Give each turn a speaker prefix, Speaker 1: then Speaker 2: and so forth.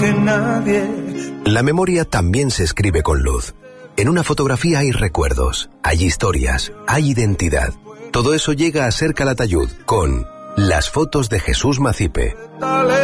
Speaker 1: que nadie.
Speaker 2: La memoria también se escribe con luz. En una fotografía hay recuerdos, hay historias, hay identidad. Todo eso llega a ser Calatayud con Las fotos de Jesús Macipe.